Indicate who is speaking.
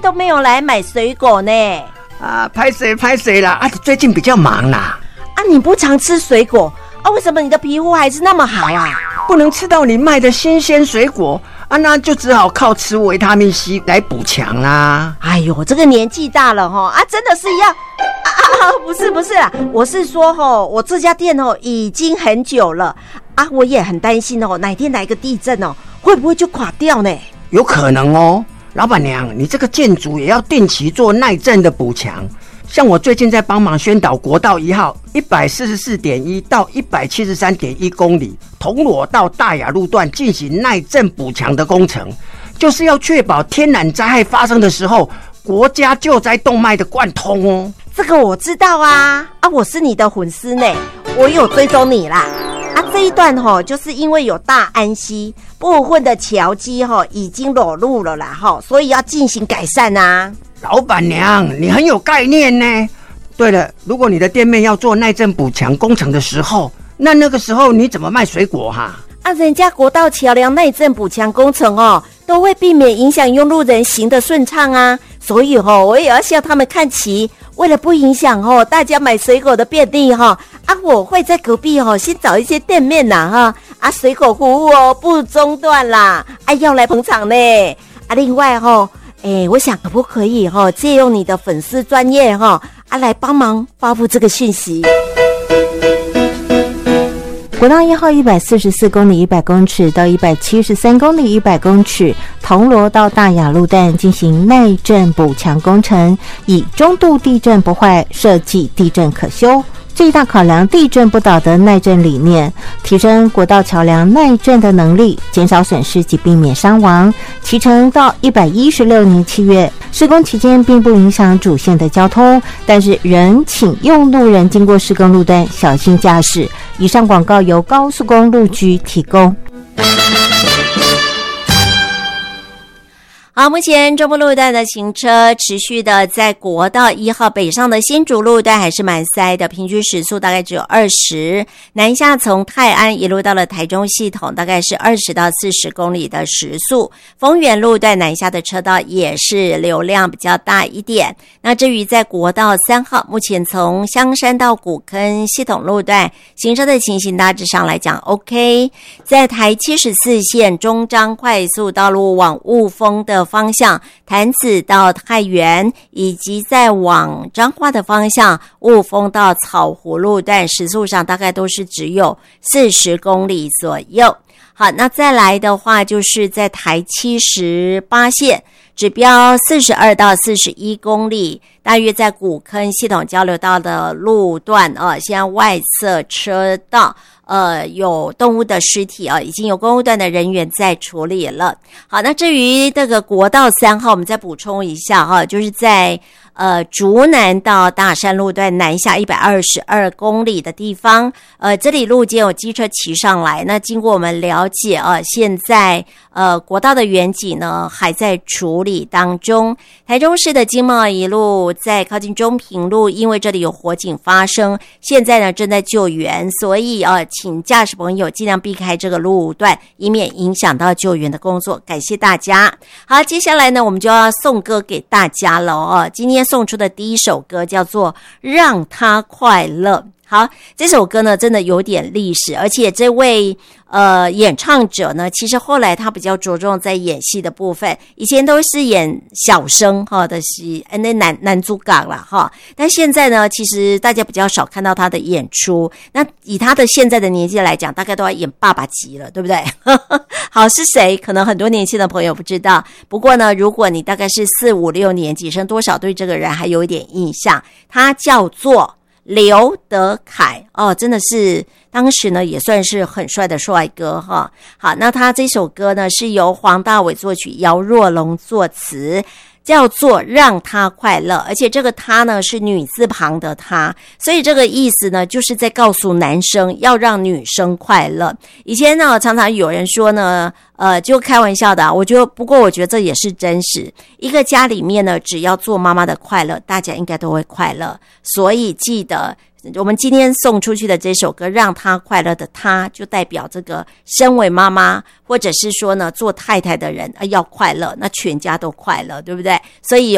Speaker 1: 都没有来买水果呢。
Speaker 2: 拍谁啦？最近比较忙啦。
Speaker 1: 你不常吃水果为什么你的皮肤还是那么好啊？
Speaker 2: 不能吃到你卖的新鲜水果那就只好靠吃维他命 C 来补强啦。
Speaker 1: 哎呦，这个年纪大了真的是要不是啦，我是说我这家店已经很久了我也很担心哪天来个地震会不会就垮掉呢？
Speaker 2: 有可能老板娘，你这个建筑也要定期做耐震的补强。像我最近在帮忙宣导国道1号 144.1 到 173.1 公里铜锣到大雅路段进行耐震补强的工程，就是要确保天然灾害发生的时候国家救灾动脉的贯通
Speaker 1: 这个我知道我是你的粉丝呢，我有追踪你啦这一段就是因为有大安溪部分的桥基已经裸露了啦所以要进行改善
Speaker 2: 老板娘，你很有概念呢。对了，如果你的店面要做耐震补强工程的时候，那个时候你怎么卖水果
Speaker 1: 人家国道桥梁耐震补强工程都会避免影响用路人行的顺畅所以我也要向他们看齐，为了不影响大家买水果的便利我会在隔壁先找一些店面水果服务不中断啦要来捧场呢另外我想可不可以借用你的粉丝专页来帮忙发布这个讯息。
Speaker 3: 国道1号144公里100公尺到173公里100公尺，铜锣到大雅路段进行耐震补强工程，以中度地震不坏，设计地震可修，最大考量地震不倒的耐震理念，提升国道桥梁耐震的能力，减少损失及避免伤亡。期程到116年7月，施工期间并不影响主线的交通，但是仍请用路人经过施工路段小心驾驶。以上广告由高速公路局提供。
Speaker 1: 好，目前中部路段的行车持续的在国道1号北上的新竹路段还是蛮塞的，平均时速大概只有20，南下从泰安一路到了台中系统大概是20到40公里的时速。丰原路段南下的车道也是流量比较大一点。那至于在国道3号，目前从香山到古坑系统路段行车的情形大致上来讲 OK。在台74线中彰快速道路往雾峰的方向，潭子到太原，以及在往彰化的方向雾峰到草湖路段时速上大概都是只有40公里左右。好，那再来的话就是在台78线指标42到41公里，大约在古坑系统交流道的路段现在外侧车道有动物的尸体已经有公务段的人员在处理了。好，那至于这个国道3号，我们再补充一下就是在竹南到大山路段南下122公里的地方，这里路肩有机车骑上来，那经过我们了解现在国道的远景呢还在处理当中。台中市的经贸一路在靠近中平路，因为这里有火警发生，现在呢正在救援，所以请驾驶朋友尽量避开这个路段，以免影响到救援的工作。感谢大家。好，接下来呢我们就要送歌给大家了今天送出的第一首歌叫做《让他快乐》。好，这首歌呢真的有点历史，而且这位演唱者呢其实后来他比较着重在演戏的部分，以前都是演小生的戏，那男主角啦但现在呢其实大家比较少看到他的演出，那以他的现在的年纪来讲大概都要演爸爸级了，对不对好，是谁可能很多年轻的朋友不知道，不过呢如果你大概是4、5、6年级生，多少对这个人还有一点印象。他叫做刘德凯真的是当时呢也算是很帅的帅哥好，那他这首歌呢是由黄大炜作曲，姚若龙作词，叫做让他快乐，而且这个他呢是女字旁的他，所以这个意思呢就是在告诉男生要让女生快乐。以前呢常常有人说呢就开玩笑的不过我觉得这也是真实，一个家里面呢只要做妈妈的快乐，大家应该都会快乐，所以记得我们今天送出去的这首歌让他快乐的他，就代表这个身为妈妈或者是说呢做太太的人要快乐，那全家都快乐，对不对？所以